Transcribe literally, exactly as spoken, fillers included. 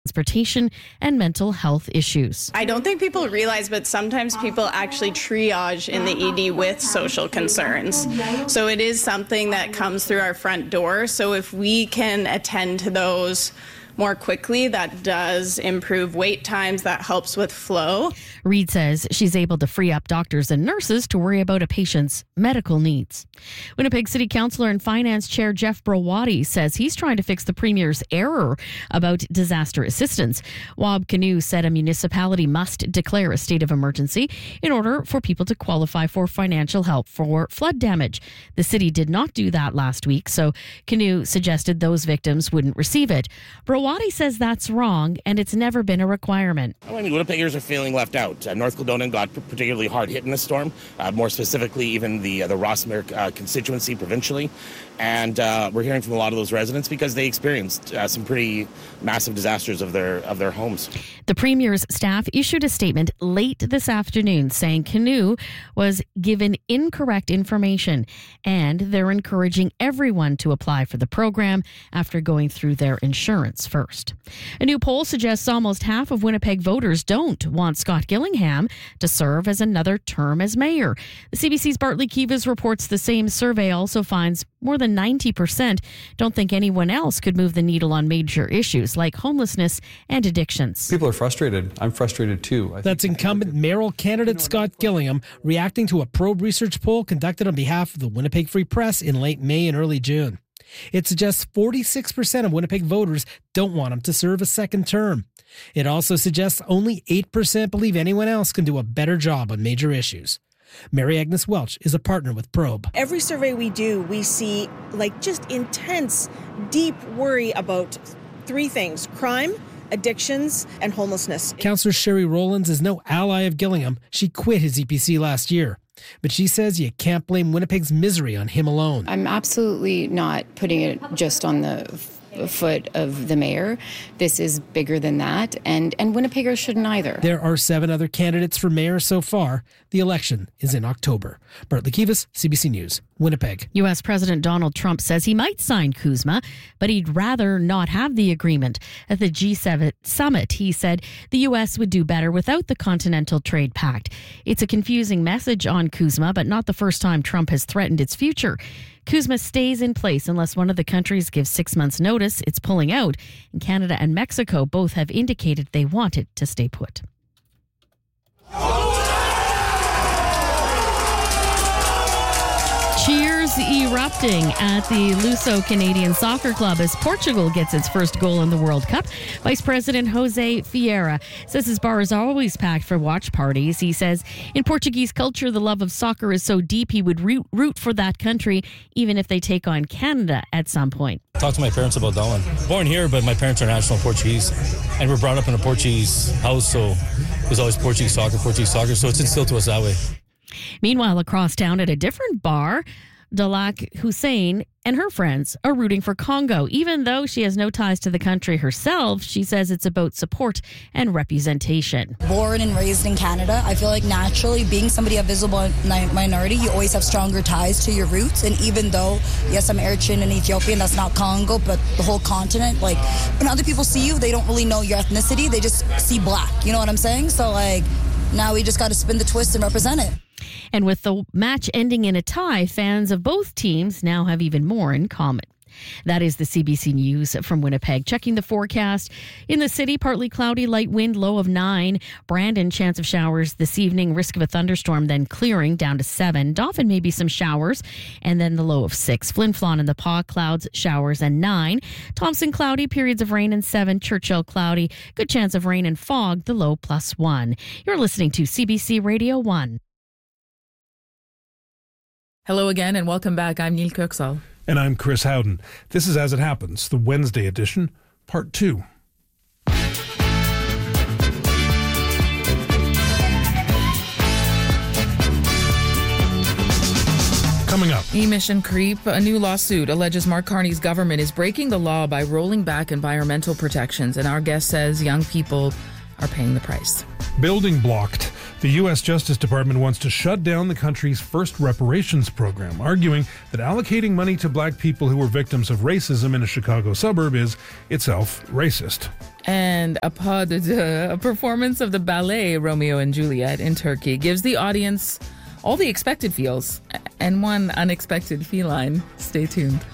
transportation and mental health issues. I don't think people realize, but sometimes people actually triage in the E D with social concerns. So it is something that comes through our front door. So if we can attend to those more quickly, that does improve wait times, that helps with flow. Reed says she's able to free up doctors and nurses to worry about a patient's medical needs. Winnipeg City Councillor and Finance Chair Jeff Browati says he's trying to fix the Premier's error about disaster assistance. Wab Kinew said a municipality must declare a state of emergency in order for people to qualify for financial help for flood damage. The city did not do that last week, so Kinew suggested those victims wouldn't receive it. Browati says that's wrong, and it's never been a requirement. I mean, Winnipeggers are feeling left out. Uh, North Kildonan got particularly hard hit in the storm, uh, more specifically even the uh, the Rossmere uh, constituency provincially. And uh, we're hearing from a lot of those residents because they experienced uh, some pretty massive disasters of their of their homes. The Premier's staff issued a statement late this afternoon saying Kinew was given incorrect information, and they're encouraging everyone to apply for the program after going through their insurance first. A new poll suggests almost half of Winnipeg voters don't want Scott Gillingham to serve as another term as mayor. The C B C's Bartley Kivas reports the same survey also finds more than ninety percent don't think anyone else could move the needle on major issues like homelessness and addictions. People are frustrated. I'm frustrated too. I That's incumbent mayoral candidate Scott Gillingham reacting to a probe research poll conducted on behalf of the Winnipeg Free Press in late May and early June. It suggests forty-six percent of Winnipeg voters don't want him to serve a second term. It also suggests only eight percent believe anyone else can do a better job on major issues. Mary Agnes Welch is a partner with Probe. Every survey we do, we see like just intense, deep worry about three things: crime, addictions, and homelessness. Councillor Sherry Rowlands is no ally of Gillingham. She quit his E P C last year. But she says you can't blame Winnipeg's misery on him alone. I'm absolutely not putting it just on the f- foot of the mayor. This is bigger than that, and, and Winnipeggers shouldn't either. There are seven other candidates for mayor so far. The election is in October. Bartley Kivas, C B C News, Winnipeg. U S President Donald Trump says he might sign CUSMA, but he'd rather not have the agreement. At the G seven summit, he said the U S would do better without the Continental Trade Pact. It's a confusing message on CUSMA, but not the first time Trump has threatened its future. CUSMA stays in place unless one of the countries gives six months' notice it's pulling out, and Canada and Mexico both have indicated they want it to stay put. Cheers erupting at the Luso Canadian Soccer Club as Portugal gets its first goal in the World Cup. Vice President Jose Vieira says his bar is always packed for watch parties. He says in Portuguese culture, the love of soccer is so deep he would root for that country even if they take on Canada at some point. Talk to my parents about that one. Born here, but my parents are national Portuguese. And we're brought up in a Portuguese house, so there's always Portuguese soccer, Portuguese soccer, so it's instilled to us that way. Meanwhile, across town at a different bar, Dalak Hussein and her friends are rooting for Congo. Even though she has no ties to the country herself, she says it's about support and representation. Born and raised in Canada, I feel like naturally being somebody of visible minority, you always have stronger ties to your roots. And even though, yes, I'm Eritrean and Ethiopian, that's not Congo, but the whole continent, like when other people see you, they don't really know your ethnicity. They just see black. You know what I'm saying? So like now we just got to spin the twist and represent it. And with the match ending in a tie, fans of both teams now have even more in common. That is the C B C News from Winnipeg. Checking the forecast. In the city, partly cloudy, light wind, low of nine. Brandon, chance of showers this evening, risk of a thunderstorm, then clearing down to seven. Dauphin, maybe some showers, and then the low of six. Flin Flon and the Paw, clouds, showers, and nine. Thompson, cloudy, periods of rain, and seven. Churchill, cloudy, good chance of rain and fog, the low plus one. You're listening to C B C Radio one. Hello again and welcome back. I'm Neil Kirksall. And I'm Chris Howden. This is As It Happens, the Wednesday edition, part two. Coming up. Emission creep. A new lawsuit alleges Mark Carney's government is breaking the law by rolling back environmental protections. And our guest says young people are paying the price. Building blocked. The U S Justice Department wants to shut down the country's first reparations program, arguing that allocating money to black people who were victims of racism in a Chicago suburb is itself racist. And a, pod, a performance of the ballet Romeo and Juliet in Turkey gives the audience all the expected feels and one unexpected feline. Stay tuned.